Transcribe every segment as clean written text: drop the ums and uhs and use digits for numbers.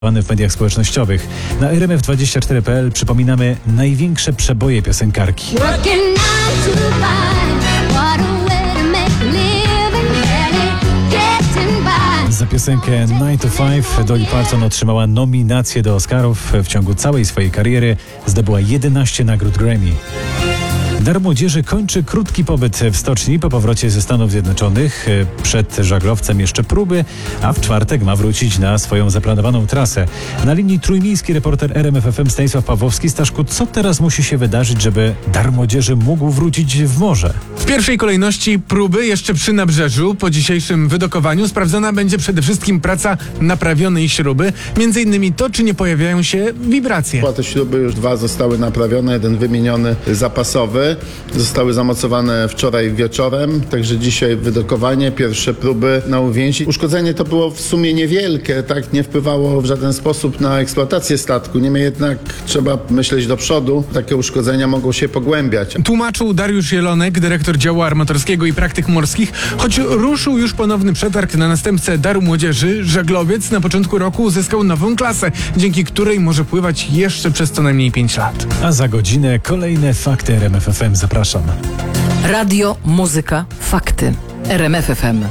w mediach społecznościowych. Na RMF24.pl przypominamy największe przeboje piosenkarki. Za piosenkę 9 to 5 Dolly Parton otrzymała nominację do Oscarów. W ciągu całej swojej kariery zdobyła 11 nagród Grammy. Dar Młodzieży kończy krótki pobyt w stoczni po powrocie ze Stanów Zjednoczonych. Przed żaglowcem jeszcze próby, a w czwartek ma wrócić na swoją zaplanowaną trasę. Na linii trójmiejski reporter RMF FM Stanisław Pawłowski. Staszku, co teraz musi się wydarzyć, żeby Dar Młodzieży mógł wrócić w morze? W pierwszej kolejności próby jeszcze przy nabrzeżu. Po dzisiejszym wydokowaniu sprawdzona będzie przede wszystkim praca naprawionej śruby. Między innymi to, czy nie pojawiają się wibracje. Te śruby już 2 zostały naprawione, 1 wymieniony zapasowy. Zostały zamocowane wczoraj wieczorem, także dzisiaj wydokowanie, pierwsze próby na uwięzi. Uszkodzenie to było w sumie niewielkie, tak, nie wpływało w żaden sposób na eksploatację statku. Niemniej jednak trzeba myśleć do przodu, takie uszkodzenia mogą się pogłębiać. Tłumaczył Dariusz Jelonek, dyrektor działu armatorskiego i praktyk morskich, choć ruszył już ponowny przetarg na następcę Daru Młodzieży. Żaglowiec na początku roku uzyskał nową klasę, dzięki której może pływać jeszcze przez co najmniej 5 lat. A za godzinę kolejne fakty RMF FM. Zapraszam. Radio, muzyka, fakty. RMF FM.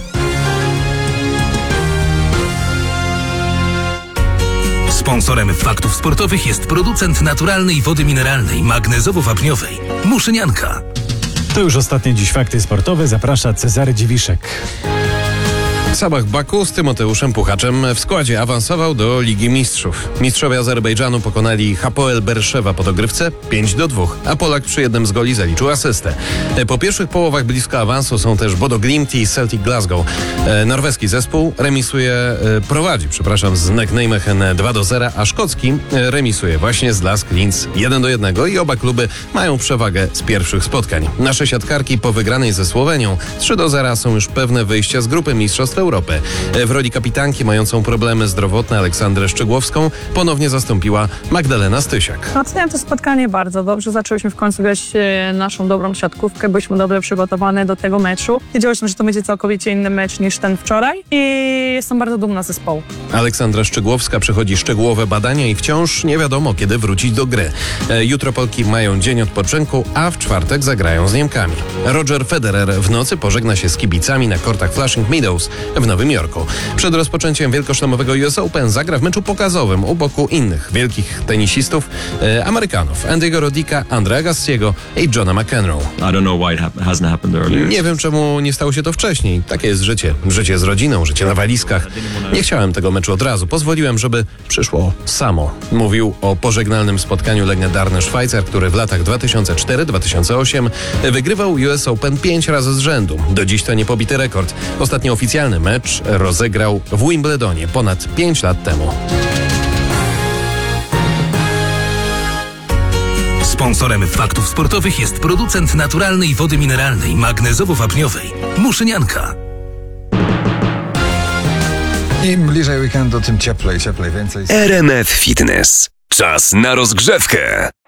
Sponsorem faktów sportowych jest producent naturalnej wody mineralnej, magnezowo-wapniowej Muszynianka. To już ostatnie dziś fakty sportowe. Zaprasza Cezary Dziwiszek. Sabah Baku z Tymoteuszem Puchaczem w składzie awansował do Ligi Mistrzów. Mistrzowie Azerbejdżanu pokonali Hapoel Berszewa po dogrywce 5-2, a Polak przy jednym z goli zaliczył asystę. Po pierwszych połowach blisko awansu są też Bodo Glimt i Celtic Glasgow. Norweski zespół prowadzi z NEC Nijmegen 2-0, a szkocki remisuje właśnie z Lask Linz 1-1 i oba kluby mają przewagę z pierwszych spotkań. Nasze siatkarki po wygranej ze Słowenią 3-0 są już pewne wyjścia z grupy Mistrzostw Europy. W roli kapitanki mającą problemy zdrowotne Aleksandrę Szczygłowską ponownie zastąpiła Magdalena Stysiak. Oceniam to spotkanie bardzo dobrze. Zaczęłyśmy w końcu grać naszą dobrą siatkówkę. Byliśmy dobrze przygotowane do tego meczu. Wiedziałyśmy, że to będzie całkowicie inny mecz niż ten wczoraj i jestem bardzo dumna z zespołu. Aleksandra Szczygłowska przechodzi szczegółowe badania i wciąż nie wiadomo, kiedy wrócić do gry. Jutro Polki mają dzień odpoczynku, a w czwartek zagrają z Niemkami. Roger Federer w nocy pożegna się z kibicami na kortach Flushing Meadows w Nowym Jorku. Przed rozpoczęciem wielkoszlemowego US Open zagra w meczu pokazowym u boku innych wielkich tenisistów Amerykanów Andy'ego Rodicka, Andrea Gassiego i Johna McEnroe. Nie wiem, czemu nie stało się to wcześniej. Takie jest życie. Życie z rodziną, życie na walizkach. Nie chciałem tego meczu od razu. Pozwoliłem, żeby przyszło samo. Mówił o pożegnalnym spotkaniu legendarny Szwajcar, który w latach 2004-2008 wygrywał US Open 5 razy z rzędu. Do dziś to niepobity rekord. Ostatni oficjalny mecz rozegrał w Wimbledonie ponad 5 lat temu. Sponsorem faktów sportowych jest producent naturalnej wody mineralnej, magnezowo-wapniowej Muszynianka. Im bliżej weekendu, tym cieplej więcej. RMF Fitness. Czas na rozgrzewkę.